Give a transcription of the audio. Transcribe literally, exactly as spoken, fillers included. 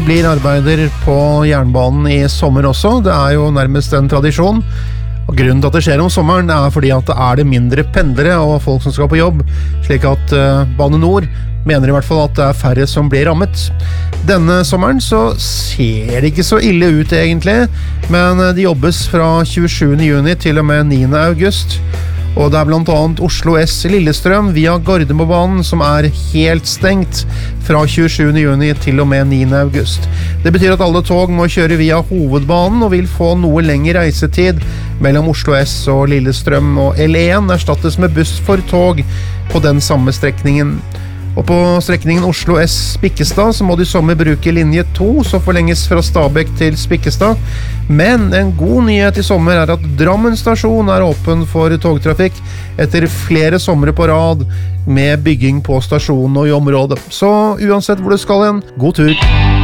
blir arbeider på jernbanen i sommer også. Det er jo nærmest en tradisjon. Og grunnen til at det skjer om sommeren er fordi at det er det mindre pendlere og folk som skal på jobb, slik at uh, Bane Nor mener i hvert fall at det er færre som blir rammet. Denne sommeren så ser det ikke så ille ut egentlig, men det jobbes fra tjuesjuende juni til og med niende august. Og det er blant annet Oslo S Lillestrøm via Gardermobanen som er helt stengt fra tjuesjuende juni til og med niende august. Det betyr at alle tog må kjøre via hovedbanen og vil få noe lengre reisetid mellom Oslo S og Lillestrøm, og L én erstattes med buss for tog på den samme strekningen. Og på strekningen Oslo S Spikkestad så må du i sommer bruke linje to, som forlenges fra Stabekk til Spikkestad. Men en god nyhet i sommer er at Drammen stasjon er åpen for togtrafikk etter flere somre på rad med bygging på stasjonen og i området. Så uansett hvor du skal hen, god tur!